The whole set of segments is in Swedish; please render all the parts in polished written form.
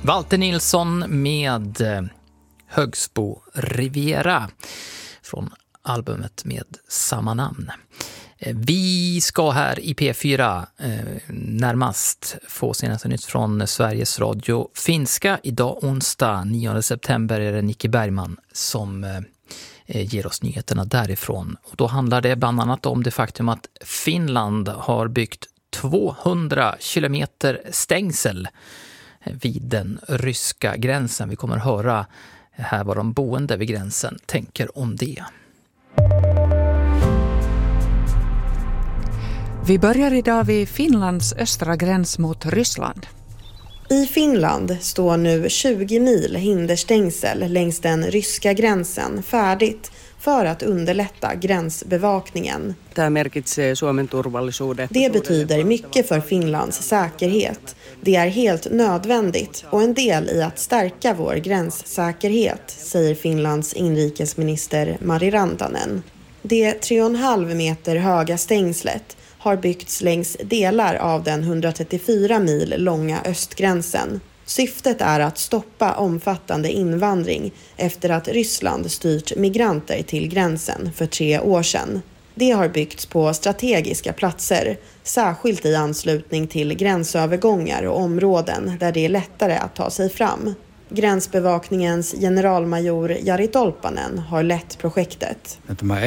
Walter Nilsson med Högsbo Riviera från albumet med samma namn. Vi ska här i P4 närmast få senaste nytt från Sveriges Radio Finska. Idag onsdag 9 september är det Nicke Bergman som ger oss nyheterna därifrån. Och då handlar det bland annat om det faktum att Finland har byggt 200 kilometer stängsel vid den ryska gränsen. Vi kommer höra här vad de boende vid gränsen tänker om det. Vi börjar idag vid Finlands östra gräns mot Ryssland. I Finland står nu 20 mil hinderstängsel längs den ryska gränsen färdigt för att underlätta gränsbevakningen. Det betyder mycket för Finlands säkerhet. Det är helt nödvändigt och en del i att stärka vår gränssäkerhet, säger Finlands inrikesminister Mari Rantanen. Det 3,5 meter höga stängslet har byggts längs delar av den 134 mil långa östgränsen. Syftet är att stoppa omfattande invandring efter att Ryssland styrt migranter till gränsen för 3 år sedan. Det har byggts på strategiska platser, särskilt i anslutning till gränsövergångar och områden där det är lättare att ta sig fram. Gränsbevakningens generalmajor Jari Tolppanen har lett projektet.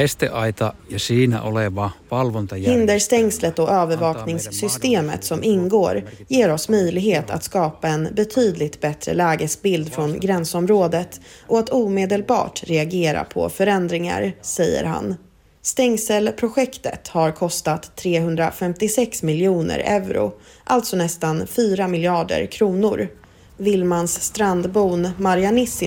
Hinderstängslet och övervakningssystemet som ingår ger oss möjlighet att skapa en betydligt bättre lägesbild från gränsområdet och att omedelbart reagera på förändringar, säger han. Stängselprojektet har kostat 356 miljoner euro, alltså nästan 4 miljarder kronor. Vilmans strandbon Marja Nissi